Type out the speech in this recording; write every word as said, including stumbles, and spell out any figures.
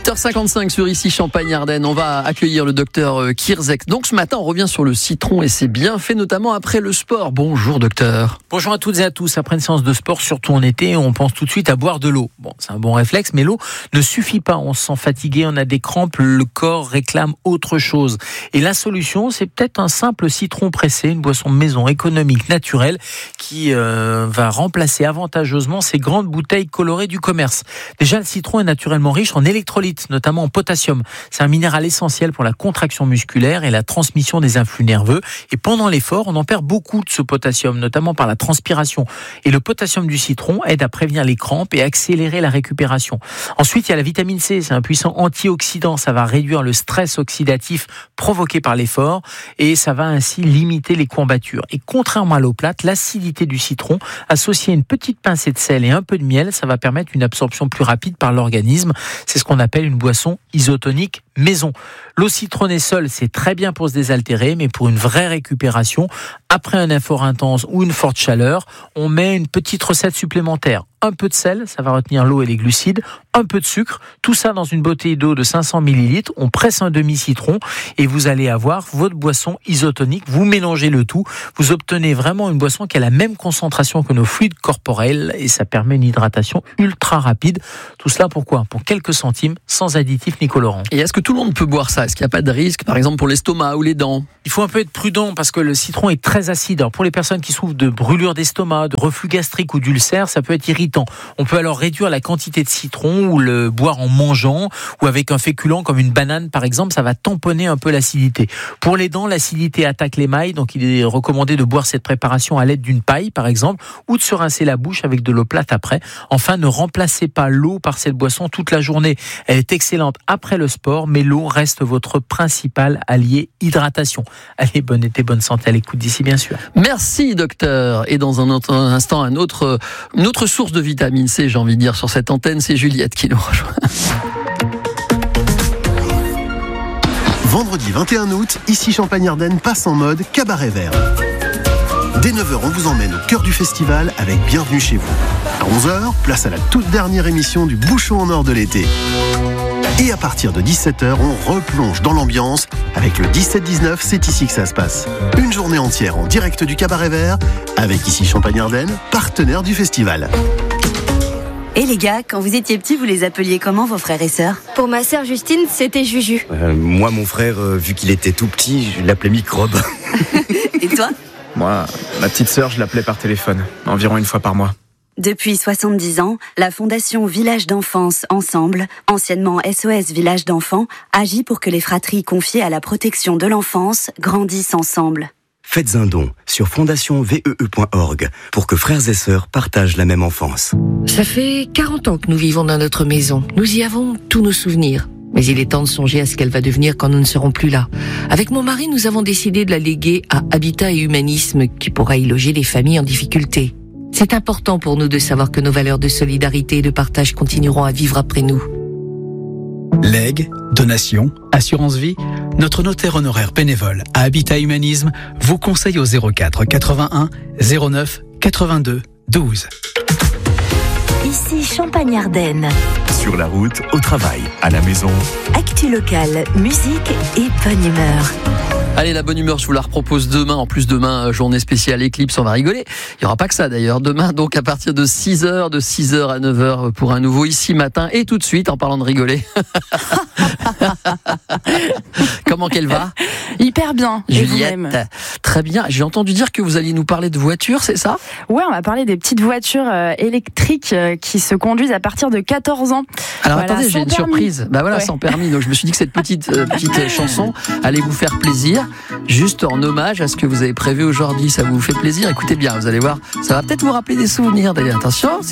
huit heures cinquante-cinq sur Ici Champagne-Ardenne. On va accueillir le docteur Kierzek. Donc ce matin, on revient sur le citron et ses bienfaits, notamment après le sport. Bonjour docteur. Bonjour à toutes et à tous. Après une séance de sport, surtout en été, on pense tout de suite à boire de l'eau. Bon, c'est un bon réflexe, mais l'eau ne suffit pas. On se sent fatigué, on a des crampes, le corps réclame autre chose. Et la solution, c'est peut-être un simple citron pressé, une boisson maison économique, naturelle, qui euh, va remplacer avantageusement ces grandes bouteilles colorées du commerce. Déjà, le citron est naturellement riche en électrolytes, notamment en potassium. C'est un minéral essentiel pour la contraction musculaire et la transmission des influx nerveux. Et pendant l'effort, on en perd beaucoup de ce potassium, notamment par la transpiration. Et le potassium du citron aide à prévenir les crampes et accélérer la récupération. Ensuite, il y a la vitamine C. C'est un puissant antioxydant. Ça va réduire le stress oxydatif provoqué par l'effort et ça va ainsi limiter les courbatures. Et contrairement à l'eau plate, l'acidité du citron, associée à une petite pincée de sel et un peu de miel, ça va permettre une absorption plus rapide par l'organisme. C'est ce qu'on appelle une boisson isotonique maison. L'eau citronnée seule, c'est très bien pour se désaltérer, mais pour une vraie récupération, après un effort intense ou une forte chaleur, on met une petite recette supplémentaire. Un peu de sel, ça va retenir l'eau et les glucides, un peu de sucre, tout ça dans une bouteille d'eau de cinq cents millilitres, on presse un demi-citron et vous allez avoir votre boisson isotonique, vous mélangez le tout, vous obtenez vraiment une boisson qui a la même concentration que nos fluides corporels et ça permet une hydratation ultra rapide. Tout cela pourquoi ? Pour quelques centimes, sans additifs ni colorants. Et est-ce que tout le monde peut boire ça ? Est-ce qu'il n'y a pas de risque, par exemple pour l'estomac ou les dents ? Il faut un peu être prudent parce que le citron est très acide. Alors pour les personnes qui souffrent de brûlure d'estomac, de reflux gastrique ou d'ulcère, ça peut être irritant. On peut alors réduire la quantité de citron ou le boire en mangeant ou avec un féculent comme une banane par exemple, ça va tamponner un peu l'acidité. Pour les dents, l'acidité attaque l'émail, donc il est recommandé de boire cette préparation à l'aide d'une paille par exemple ou de se rincer la bouche avec de l'eau plate après. Enfin, ne remplacez pas l'eau par cette boisson toute la journée. Elle est excellente après le sport, mais l'eau reste votre principal allié hydratation. Allez, bon été, bonne santé à l'écoute d'ici bien sûr. Merci docteur. Et dans un autre instant, un autre, une autre source de vitamine C, j'ai envie de dire, sur cette antenne, c'est Juliette qui nous rejoint. Vendredi vingt et un août, Ici Champagne-Ardenne passe en mode cabaret vert. Dès neuf heures, on vous emmène au cœur du festival avec Bienvenue chez vous. À onze heures, place à la toute dernière émission du Bouchon en or de l'été. Et à partir de dix-sept heures, on replonge dans l'ambiance avec le dix-sept dix-neuf, c'est ici que ça se passe. Une journée entière en direct du Cabaret Vert avec Ici Champagne-Ardenne, partenaire du festival. Et les gars, quand vous étiez petits, vous les appeliez comment vos frères et sœurs ? Pour ma sœur Justine, c'était Juju. Euh, moi, mon frère, euh, vu qu'il était tout petit, je l'appelais Microbe. Et toi ? Moi, ma petite sœur, je l'appelais par téléphone, environ une fois par mois. Depuis soixante-dix ans, la Fondation Village d'Enfance Ensemble, anciennement S O S Village d'Enfants, agit pour que les fratries confiées à la protection de l'enfance grandissent ensemble. Faites un don sur fondation vee point org pour que frères et sœurs partagent la même enfance. Ça fait quarante ans que nous vivons dans notre maison. Nous y avons tous nos souvenirs. Mais il est temps de songer à ce qu'elle va devenir quand nous ne serons plus là. Avec mon mari, nous avons décidé de la léguer à Habitat et Humanisme qui pourra y loger les familles en difficulté. C'est important pour nous de savoir que nos valeurs de solidarité et de partage continueront à vivre après nous. Legs, donations, assurance vie, notre notaire honoraire bénévole à Habitat Humanisme vous conseille au zéro quatre quatre-vingt-un zéro neuf quatre-vingt-deux douze. Ici Champagne-Ardenne. Sur la route, au travail, à la maison. Actu locale, musique et bonne humeur. Allez, la bonne humeur, je vous la repropose demain. En plus, demain, journée spéciale Éclipse, on va rigoler. Il n'y aura pas que ça d'ailleurs. Demain, donc, à partir de six heures, de six heures à neuf heures pour un nouveau Ici Matin. Et tout de suite, en parlant de rigoler. Comment qu'elle va ? Hyper bien. Juliette, très bien. J'ai entendu dire que vous alliez nous parler de voitures, c'est ça ? Ouais, on va parler des petites voitures euh, électriques euh, qui se conduisent à partir de quatorze ans. Alors voilà, attendez, j'ai une permis. surprise. Bah voilà, ouais. Sans permis. Donc je me suis dit que cette petite euh, petite chanson allait vous faire plaisir. Juste en hommage à ce que vous avez prévu aujourd'hui. Ça vous fait plaisir ? Écoutez bien, vous allez voir. Ça va peut-être vous rappeler des souvenirs d'ailleurs. Attention, c'est